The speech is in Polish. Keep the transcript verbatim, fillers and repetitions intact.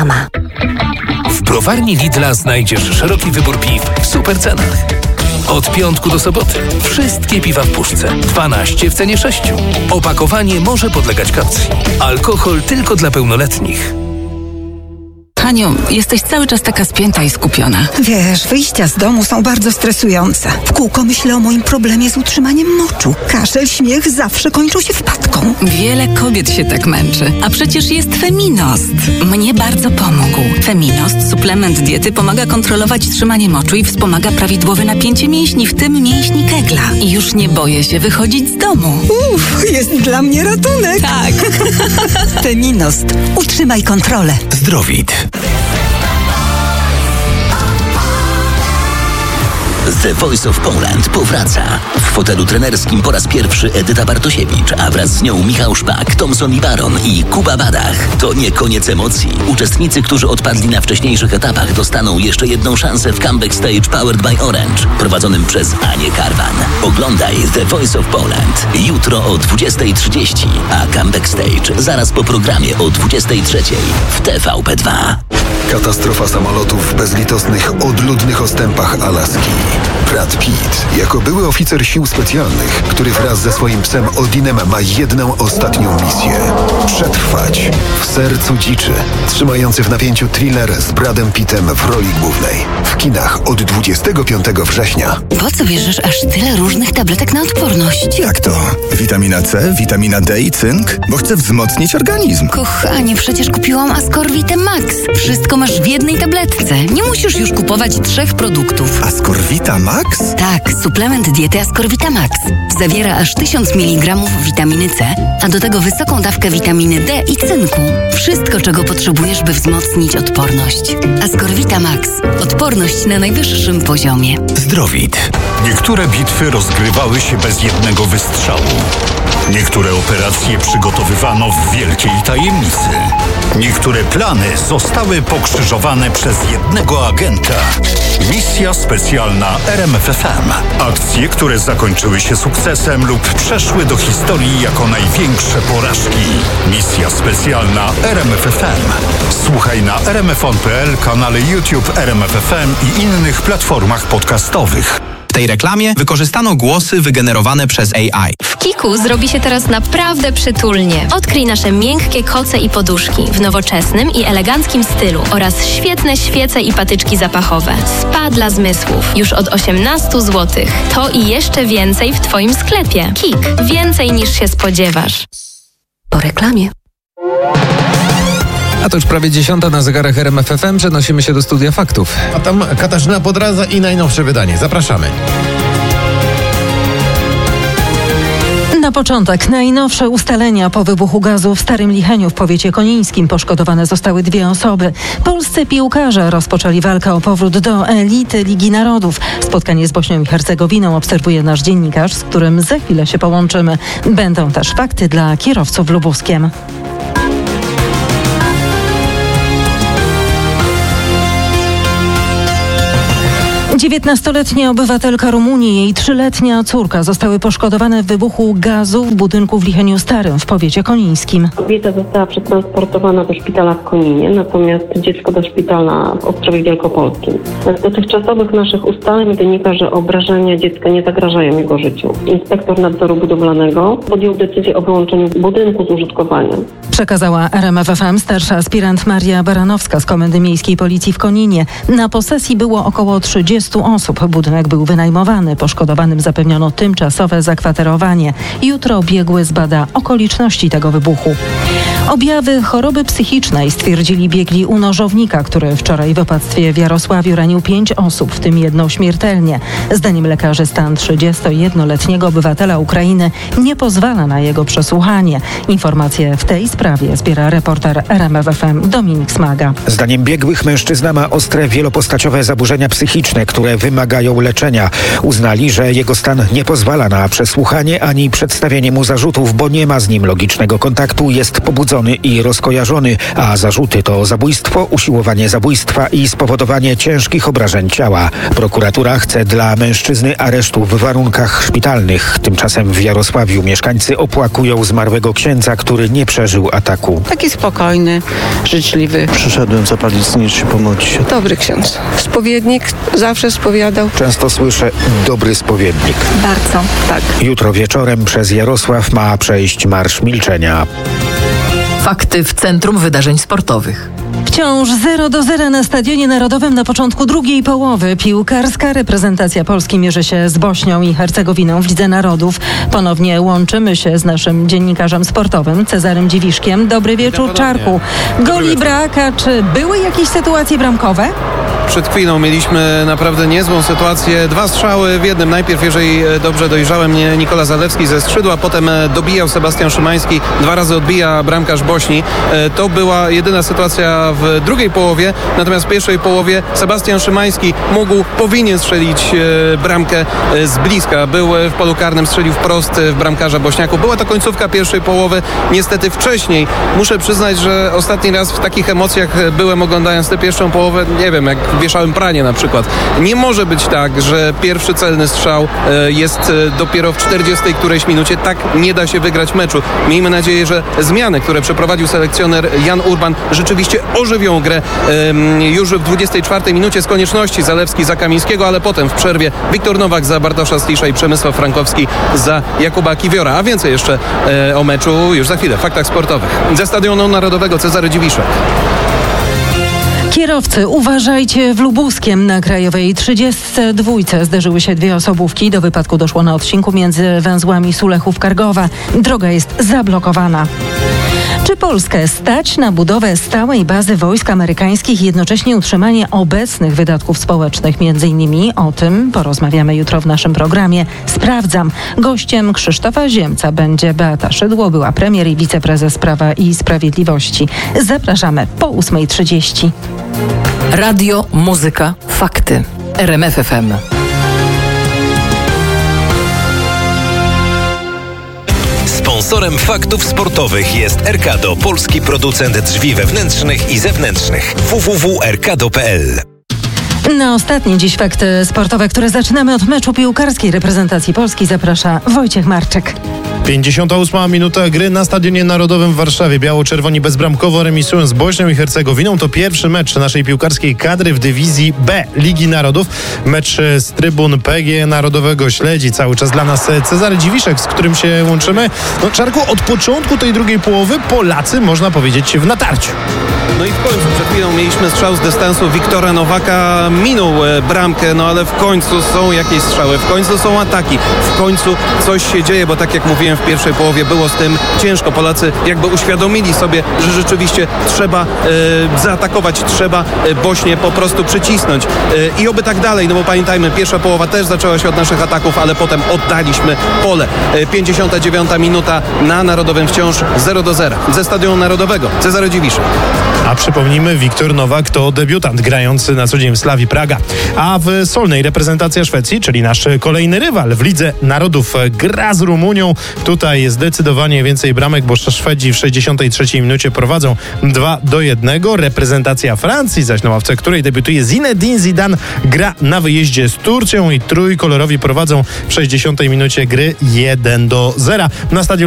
sama. W browarni Lidla znajdziesz szeroki wybór piw w super cenach. Od piątku do soboty wszystkie piwa w puszce. dwanaście w cenie sześciu. Opakowanie może podlegać kaucji. Alkohol tylko dla pełnoletnich. Haniu, jesteś cały czas taka spięta i skupiona. Wiesz, wyjścia z domu są bardzo stresujące. W kółko myślę o moim problemie z utrzymaniem moczu. Kaszel, śmiech zawsze kończą się wpadką. Wiele kobiet się tak męczy. A przecież jest Feminost. Mnie bardzo pomógł. Feminost, suplement diety, pomaga kontrolować trzymanie moczu i wspomaga prawidłowe napięcie mięśni, w tym mięśni kegla. I już nie boję się wychodzić z domu. Uff, jest dla mnie ratunek. Tak. Feminost. Utrzymaj kontrolę. Zdrowit. The Voice of Poland powraca. W fotelu trenerskim po raz pierwszy Edyta Bartosiewicz, a wraz z nią Michał Szpak, Thomson i Baron i Kuba Badach. To nie koniec emocji. Uczestnicy, którzy odpadli na wcześniejszych etapach, dostaną jeszcze jedną szansę w Comeback Stage Powered by Orange, prowadzonym przez Anię Karwan. Oglądaj The Voice of Poland jutro o dwudziesta trzydzieści, a Comeback Stage zaraz po programie o dwudziesta trzecia w T V P dwa. Katastrofa samolotów w bezlitosnych, odludnych ostępach Alaski. Brad Pitt, jako były oficer sił specjalnych, który wraz ze swoim psem Odinem ma jedną ostatnią misję. Przetrwać w sercu dziczy. Trzymający w napięciu thriller z Bradem Pittem w roli głównej. W kinach od dwudziestego piątego września. Po co bierzesz aż tyle różnych tabletek na odporność? Jak to? Witamina C, witamina D i cynk? Bo chcę wzmocnić organizm. Kochanie, przecież kupiłam Ascorvitę Max. Wszystko masz w jednej tabletce. Nie musisz już kupować trzech produktów. Ascorvita Max? Tak, suplement diety Ascorvita Max. Zawiera aż tysiąc miligramów witaminy C, a do tego wysoką dawkę witaminy D i cynku. Wszystko, czego potrzebujesz, by wzmocnić odporność. Ascorvita Max. Odporność na najwyższym poziomie. Zdrowit. Niektóre bitwy rozgrywały się bez jednego wystrzału. Niektóre operacje przygotowywano w wielkiej tajemnicy. Niektóre plany zostały pokrzyżowane przez jednego agenta. Misja specjalna R M F F M. Akcje, które zakończyły się sukcesem lub przeszły do historii jako największe porażki. Misja specjalna R M F F M. Słuchaj na r m f on kropka p l, kanale YouTube R M F F M i innych platformach podcastowych. W tej reklamie wykorzystano głosy wygenerowane przez A I. W Kiku zrobi się teraz naprawdę przytulnie. Odkryj nasze miękkie koce i poduszki w nowoczesnym i eleganckim stylu oraz świetne świece i patyczki zapachowe. Spa dla zmysłów już od osiemnaście złotych. To i jeszcze więcej w Twoim sklepie. Kik. Więcej niż się spodziewasz. Po reklamie. A to już prawie dziesiąta na zegarach R M F F M. Przenosimy się do studia faktów. A tam Katarzyna Podradza i najnowsze wydanie. Zapraszamy. Na początek najnowsze ustalenia po wybuchu gazu w Starym Licheniu w powiecie konińskim. Poszkodowane zostały dwie osoby. Polscy piłkarze rozpoczęli walkę o powrót do elity Ligi Narodów. Spotkanie z Bośnią i Hercegowiną obserwuje nasz dziennikarz, z którym za chwilę się połączymy. Będą też fakty dla kierowców Lubuskiem. dziewiętnastoletnia obywatelka Rumunii i jej trzyletnia córka zostały poszkodowane w wybuchu gazu w budynku w Licheniu Starym w powiecie konińskim. Kobieta została przetransportowana do szpitala w Koninie, natomiast dziecko do szpitala w Ostrowie Wielkopolskim. Z dotychczasowych naszych ustaleń wynika, że obrażenia dziecka nie zagrażają jego życiu. Inspektor nadzoru budowlanego podjął decyzję o wyłączeniu budynku z użytkowania. Przekazała R M F F M starsza aspirant Maria Baranowska z Komendy Miejskiej Policji w Koninie. Na posesji było około trzydziestu osób. Budynek był wynajmowany. Poszkodowanym zapewniono tymczasowe zakwaterowanie. Jutro biegły zbada okoliczności tego wybuchu. Objawy choroby psychicznej stwierdzili biegli u nożownika, który wczoraj w opactwie w Jarosławiu ranił pięć osób, w tym jedną śmiertelnie. Zdaniem lekarzy stan trzydziestojednoletniego obywatela Ukrainy nie pozwala na jego przesłuchanie. Informacje w tej sprawie zbiera reporter R M F F M Dominik Smaga. Zdaniem biegłych mężczyzna ma ostre wielopostaciowe zaburzenia psychiczne, które wymagają leczenia. Uznali, że jego stan nie pozwala na przesłuchanie ani przedstawienie mu zarzutów, bo nie ma z nim logicznego kontaktu, jest pobudzony i rozkojarzony, a zarzuty to zabójstwo, usiłowanie zabójstwa i spowodowanie ciężkich obrażeń ciała. Prokuratura chce dla mężczyzny aresztu w warunkach szpitalnych. Tymczasem w Jarosławiu mieszkańcy opłakują zmarłego księdza, który nie przeżył ataku. Taki spokojny, życzliwy. Przyszedłem zapalić znicz i pomodlić się. Dobry ksiądz. Spowiednik, zawsze spowiadał. Często słyszę dobry spowiednik. Bardzo, tak. Jutro wieczorem przez Jarosław ma przejść Marsz Milczenia. Fakty w centrum wydarzeń sportowych. Wciąż zero do zera na Stadionie Narodowym na początku drugiej połowy. Piłkarska reprezentacja Polski mierzy się z Bośnią i Hercegowiną w Lidze Narodów. Ponownie łączymy się z naszym dziennikarzem sportowym Cezarym Dziwiszkiem. Dobry wieczór, Czarku. Goli brak, a czy były jakieś sytuacje bramkowe? Przed chwilą mieliśmy naprawdę niezłą sytuację. Dwa strzały w jednym. Najpierw, jeżeli dobrze dojrzałem, Nikola Zalewski ze skrzydła, potem dobijał Sebastian Szymański. Dwa razy odbija bramkarz Bośni. To była jedyna sytuacja w drugiej połowie. Natomiast w pierwszej połowie Sebastian Szymański mógł, powinien strzelić bramkę z bliska. Był w polu karnym, strzelił wprost w bramkarza Bośniaków. Była to końcówka pierwszej połowy. Niestety wcześniej. Muszę przyznać, że ostatni raz w takich emocjach byłem, oglądając tę pierwszą połowę. Nie wiem, jak wieszałem pranie na przykład. Nie może być tak, że pierwszy celny strzał jest dopiero w czterdziestej którejś minucie. Tak nie da się wygrać meczu. Miejmy nadzieję, że zmiany, które przeprowadził selekcjoner Jan Urban, rzeczywiście ożywią grę już w dwudziestej czwartej minucie z konieczności. Zalewski za Kamińskiego, ale potem w przerwie Wiktor Nowak za Bartosza Slisza i Przemysław Frankowski za Jakuba Kiwiora. A więcej jeszcze o meczu już za chwilę w Faktach Sportowych. Ze Stadionu Narodowego Cezary Dziwiszek. Kierowcy, uważajcie, w Lubuskiem na Krajowej trzydziestce dwójce zderzyły się dwie osobówki. Do wypadku doszło na odcinku między węzłami Sulechów-Kargowa. Droga jest zablokowana. Czy Polskę stać na budowę stałej bazy wojsk amerykańskich i jednocześnie utrzymanie obecnych wydatków społecznych? Między innymi o tym porozmawiamy jutro w naszym programie. Sprawdzam. Gościem Krzysztofa Ziemca będzie Beata Szydło, była premier i wiceprezes Prawa i Sprawiedliwości. Zapraszamy po ósmej trzydzieści. Radio, muzyka, fakty. R M F F M. Sponsorem Faktów Sportowych jest Erkado, polski producent drzwi wewnętrznych i zewnętrznych. w w w kropka erkado kropka p l. Na ostatnie dziś fakty sportowe, które zaczynamy od meczu piłkarskiej reprezentacji Polski, zaprasza Wojciech Marczyk. pięćdziesiąta ósma minuta gry na Stadionie Narodowym w Warszawie. Biało-czerwoni bezbramkowo remisują z Bośnią i Hercegowiną. To pierwszy mecz naszej piłkarskiej kadry w dywizji B Ligi Narodów. Mecz z trybun P G Narodowego śledzi cały czas dla nas Cezary Dziwiszek, z którym się łączymy. No, Czarku, od początku tej drugiej połowy Polacy, można powiedzieć, w natarciu. No i w końcu przed chwilą mieliśmy strzał z dystansu Wiktora Nowaka. Minął bramkę, no ale w końcu są jakieś strzały, w końcu są ataki, w końcu coś się dzieje, bo tak jak mówiłem, w pierwszej połowie było z tym ciężko. Polacy jakby uświadomili sobie, że rzeczywiście trzeba e, zaatakować, trzeba Bośnię po prostu przycisnąć. E, I oby tak dalej, no bo pamiętajmy, pierwsza połowa też zaczęła się od naszych ataków, ale potem oddaliśmy pole. E, pięćdziesiąta dziewiąta minuta na Narodowym wciąż zero do zera. Ze Stadionu Narodowego Cezary Dziwiszek. A przypomnijmy, Wiktor Nowak to debiutant grający na co dzień w Slavii Praga. A w Solnej reprezentacja Szwecji, czyli nasz kolejny rywal w Lidze Narodów, gra z Rumunią. Tutaj zdecydowanie więcej bramek, bo Szwedzi w sześćdziesiątej trzeciej minucie prowadzą dwa do jednego. Reprezentacja Francji zaś, na ławce której debiutuje Zinedine Zidane, gra na wyjeździe z Turcją i trójkolorowi prowadzą w sześćdziesiątej minucie gry jeden do zera. Na stadionie